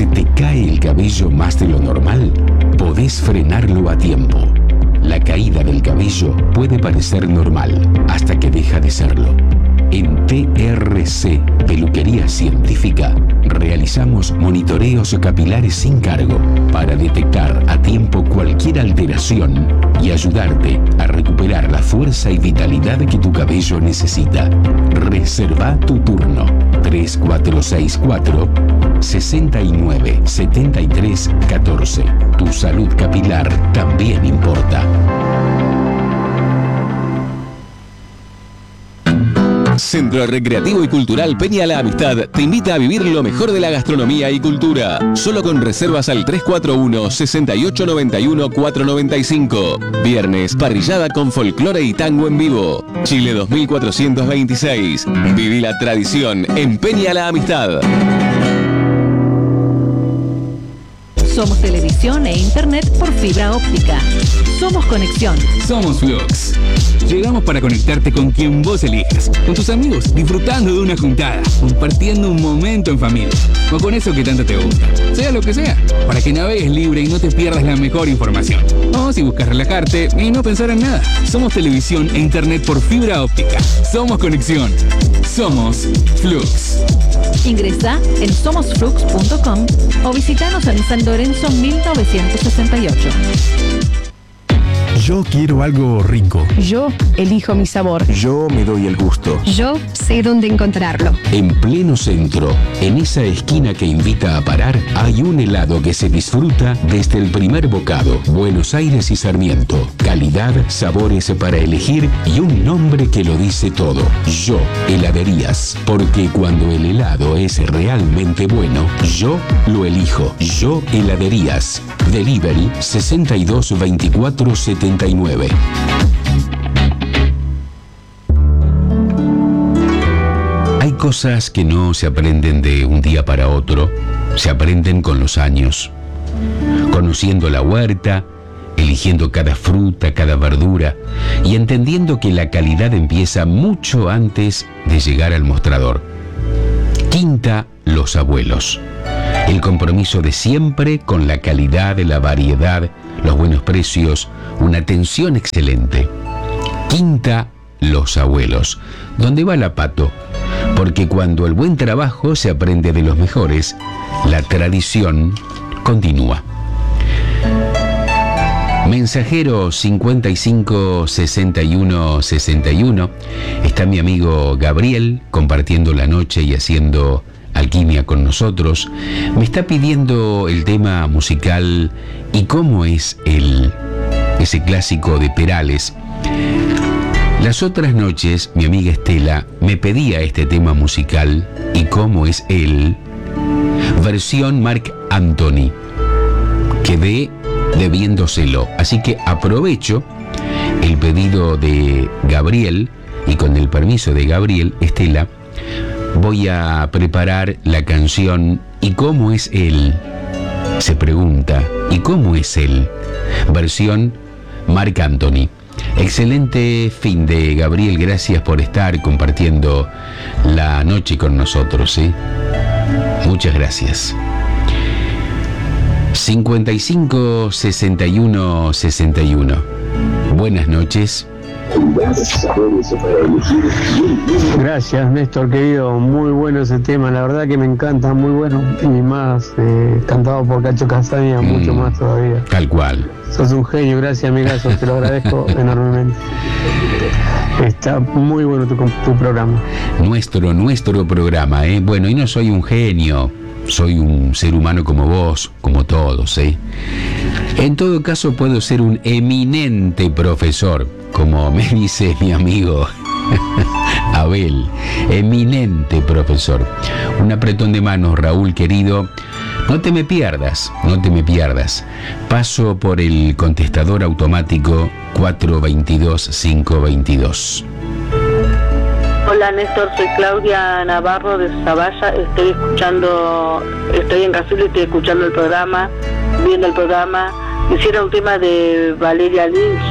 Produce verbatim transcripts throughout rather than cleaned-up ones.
se te cae el cabello más de lo normal, podés frenarlo a tiempo. La caída del cabello puede parecer normal hasta que deja de serlo. En T R C, Peluquería Científica, realizamos monitoreos capilares sin cargo para detectar a tiempo cualquier alteración y ayudarte a recuperar la fuerza y vitalidad que tu cabello necesita. Reserva tu turno tres cuatro seis cuatro, seis nueve siete tres uno cuatro. Tu salud capilar también importa. Centro Recreativo y Cultural Peña La Amistad te invita a vivir lo mejor de la gastronomía y cultura. Solo con reservas al tres cuatro uno, seis ocho nueve uno, cuatro nueve cinco. Viernes, parrillada con folclore y tango en vivo. Chile dos mil cuatrocientos veintiséis. Viví la tradición en Peña La Amistad. Somos televisión e internet por fibra óptica. Somos conexión. Somos Flux. Llegamos para conectarte con quien vos elijas, con tus amigos, disfrutando de una juntada, compartiendo un momento en familia, o con eso que tanto te gusta, sea lo que sea, para que navegues libre y no te pierdas la mejor información. O si buscas relajarte y no pensar en nada, somos televisión e internet por fibra óptica. Somos conexión. Somos Flux. Ingresa en somos flux punto com o visitanos en San Lorenzo mil novecientos sesenta y ocho. Yo quiero algo rico. Yo elijo mi sabor. Yo me doy el gusto. Yo sé dónde encontrarlo. En pleno centro, en esa esquina que invita a parar, hay un helado que se disfruta desde el primer bocado. Buenos Aires y Sarmiento. Calidad, sabores para elegir y un nombre que lo dice todo. Yo, Heladerías. Porque cuando el helado es realmente bueno, yo lo elijo. Yo, Heladerías. Delivery sesenta y dos veinticuatro setenta y nueve. Hay cosas que no se aprenden de un día para otro, se aprenden con los años. Conociendo la huerta, eligiendo cada fruta, cada verdura y entendiendo que la calidad empieza mucho antes de llegar al mostrador. Quinta Los Abuelos. El compromiso de siempre con la calidad, la variedad, los buenos precios, una atención excelente. Quinta Los Abuelos. ¿Dónde va la Pato? Porque cuando el buen trabajo se aprende de los mejores, la tradición continúa. Mensajero cincuenta y cinco sesenta y uno sesenta y uno. Está mi amigo Gabriel compartiendo la noche y haciendo alquimia con nosotros. Me está pidiendo el tema musical ¿Y cómo es él? Ese clásico de Perales. Las otras noches mi amiga Estela me pedía este tema musical ¿Y cómo es él? Versión Marc Anthony. Quedé debiéndoselo, así que aprovecho el pedido de Gabriel y con el permiso de Gabriel, Estela, voy a preparar la canción ¿Y cómo es él? Se pregunta, ¿y cómo es él? Versión Marc Anthony. Excelente fin de Gabriel, gracias por estar compartiendo la noche con nosotros, ¿eh? Muchas gracias. cincuenta y cinco sesenta y uno sesenta y uno. Buenas noches. Gracias, Néstor querido, muy bueno ese tema, la verdad que me encanta, muy bueno, y más eh, cantado por Cacho Castaña, mm, mucho más todavía. Tal cual. Sos un genio, gracias amigazo, te lo agradezco enormemente. Está muy bueno tu, tu programa. Nuestro, nuestro programa, ¿eh? Bueno, y no soy un genio, soy un ser humano como vos, como todos, ¿eh? En todo caso puedo ser un eminente profesor, como me dice mi amigo Abel, eminente profesor. Un apretón de manos, Raúl querido. No te me pierdas, no te me pierdas. Paso por el contestador automático cuatro dos dos, cinco dos dos. Hola Néstor, soy Claudia Navarro de Zavalla. Estoy escuchando, estoy en Casul y estoy escuchando el programa, viendo el programa. Quisiera un tema de Valeria Lynch.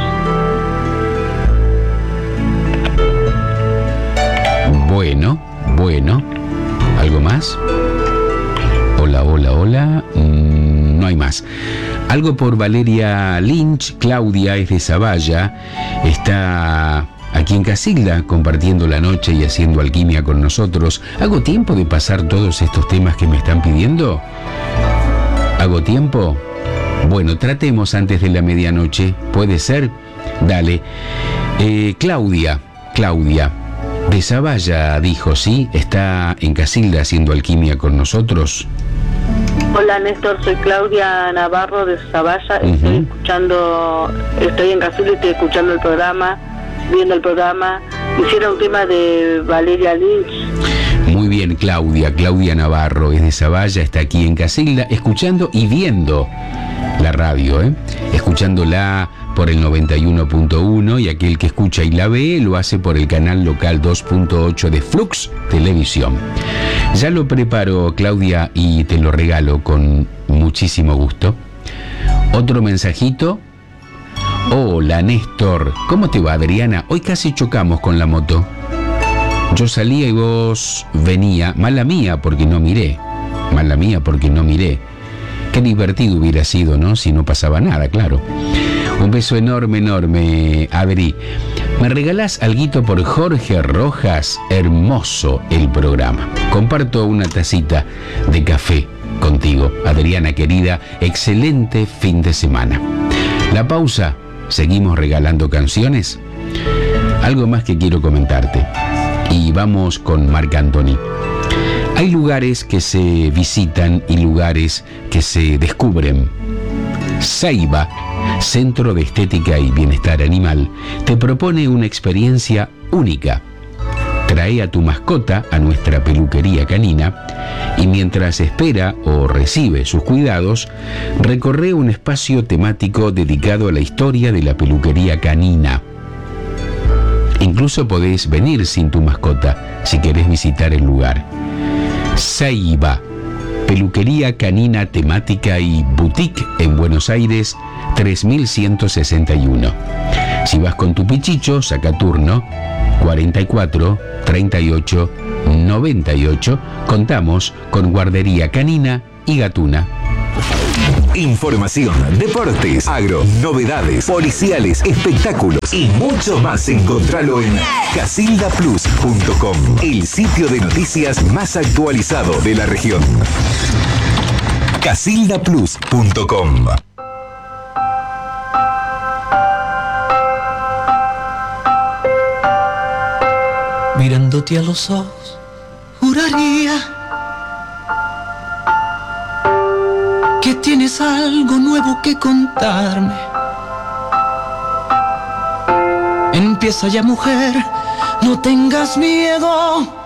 Bueno, bueno. ¿Algo más? Hola, hola, hola. hola. Mm, no hay más. Algo por Valeria Lynch. Claudia es de Zavalla. Está aquí en Casilda compartiendo la noche y haciendo alquimia con nosotros. ¿Hago tiempo de pasar todos estos temas que me están pidiendo? ¿Hago tiempo? Bueno, tratemos antes de la medianoche. ¿Puede ser? Dale. Eh, Claudia, Claudia, de Zavalla, dijo, ¿sí? ¿Está en Casilda haciendo alquimia con nosotros? Hola Néstor, soy Claudia Navarro de Zavalla. Uh-huh. Estoy escuchando, estoy en Casilda y estoy escuchando el programa, viendo el programa. Hiciera un tema de Valeria Lynch. Muy bien, Claudia, Claudia Navarro es de Zavalla, está aquí en Casilda, escuchando y viendo la radio, ¿eh? Escuchándola por el noventa y uno punto uno, y aquel que escucha y la ve lo hace por el canal local dos punto ocho de Flux Televisión. Ya lo preparo, Claudia, y te lo regalo con muchísimo gusto. Otro mensajito. Hola, Néstor. ¿Cómo te va, Adriana? Hoy casi chocamos con la moto. Yo salía y vos venía. Mala mía porque no miré. Mala mía porque no miré. Qué divertido hubiera sido, ¿no? Si no pasaba nada, claro. Un beso enorme, enorme, Adri. ¿Me regalás alguito por Jorge Rojas? Hermoso el programa. Comparto una tacita de café contigo, Adriana querida. Excelente fin de semana. La pausa. Seguimos regalando canciones. Algo más que quiero comentarte. Y vamos con Marc Anthony. Hay lugares que se visitan y lugares que se descubren. Ceiba, Centro de Estética y Bienestar Animal, te propone una experiencia única. Trae a tu mascota a nuestra peluquería canina y mientras espera o recibe sus cuidados, recorre un espacio temático dedicado a la historia de la peluquería canina. Incluso podés venir sin tu mascota si querés visitar el lugar. Ceiba, peluquería canina temática y boutique en Buenos Aires, tres mil ciento sesenta y uno. Si vas con tu pichicho, saca turno cuarenta y cuatro, treinta y ocho, noventa y ocho. Contamos con guardería canina y gatuna. Información, deportes, agro, novedades, policiales, espectáculos y mucho más. Encontralo en casilda plus punto com, el sitio de noticias más actualizado de la región. casilda plus punto com. Mirándote a los ojos, juraría que tienes algo nuevo que contarme. Empieza ya, mujer, no tengas miedo.